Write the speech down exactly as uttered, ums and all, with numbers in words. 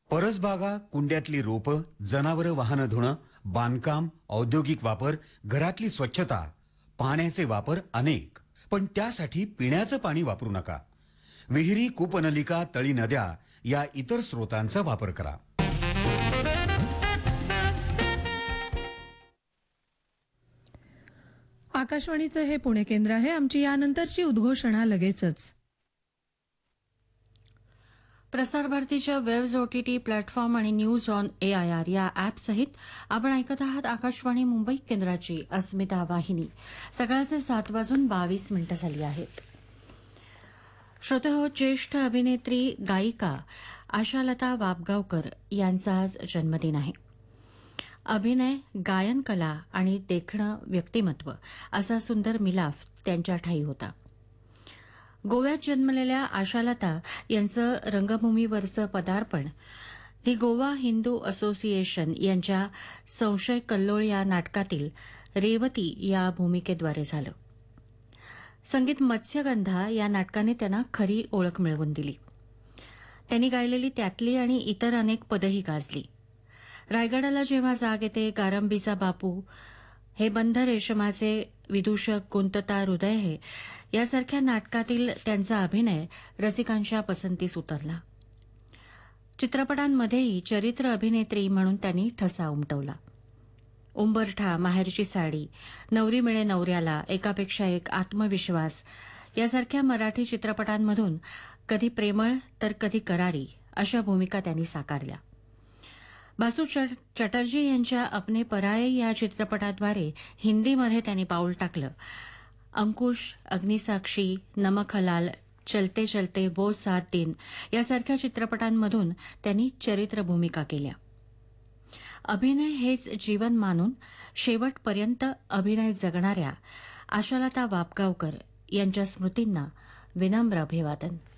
परसबागा, कुंड्यातली रोपं, जनावरं वाहनं धुणं, बांधकाम, औद्योगिक वापर, घरातली स्वच्छता, पाण्याचे वापर अनेक. पण त्यासाठी पिण्याचं पाणी वापरू नका. विहिरी, कूपनलिका, तळी, नद्या या इतर स्रोतांचा वापर करा. आकाशवाणीचं हे पुणे केंद्र आहे. आमची यानंतरची उद्घोषणा लगेचच. प्रसार भारतीच्या वेब्स ओटीटी प्लॅटफॉर्म आणि न्यूज ऑन एआयआर या ॲपसहित आपण ऐकत आहात आकाशवाणी मुंबई केंद्राची अस्मिता वाहिनी. सकाळचे सात वाजून बावीस मिनिटं झाली आहेत. श्रोतेहो, ज्येष्ठ अभिनेत्री गायिका आशालता वाबगावकर यांचा आज जन्मदिन आहे. अभिनय, गायन कला आणि देखणं व्यक्तिमत्व असा सुंदर मिलाफ त्यांच्या ठायी होता. गोव्यात जन्मलेल्या आशालता यांचं रंगभूमीवरचं पदार्पण दि गोवा हिंदू असोसिएशन यांच्या संशय कल्लोळ या नाटकातील रेवती या भूमिकेद्वारे झालं. संगीत मत्स्यगंधा या नाटकाने त्यांना खरी ओळख मिळवून दिली. त्यांनी गायलेली त्यातली आणि इतर अनेक पदही गाजली. रायगडाला जेव्हा जाग येते, गारंबीचा बापू, हे बंध रेशमाचे, विदूषक, गुंतता हृदय हे यासारख्या नाटकातील त्यांचा अभिनय रसिकांच्या पसंतीस उतरला. चित्रपटांमध्येही चरित्र अभिनेत्री म्हणून त्यांनी ठसा उमटवला. उंबरठा, माहेरची साडी, नवरी मिळे नवऱ्याला, एकापेक्षा एक, आत्मविश्वास यासारख्या मराठी चित्रपटांमधून कधी प्रेमळ तर कधी करारी अशा भूमिका त्यांनी साकारल्या. बासू चटर्जी यांच्या अपने पराये या चित्रपटाद्वारे हिंदीमध्ये त्यांनी पाऊल टाकलं. अंकुश, अग्निसाक्षी, नमक हलाल, चलते चलते, वो सात दिन यासारख्या चित्रपटांमधून त्यांनी चरित्र भूमिका केल्या. अभिनय हेच जीवन मानून शेवटपर्यंत अभिनय जगणाऱ्या आशालता वाबगावकर यांच्या स्मृतींना विनम्र अभिवादन.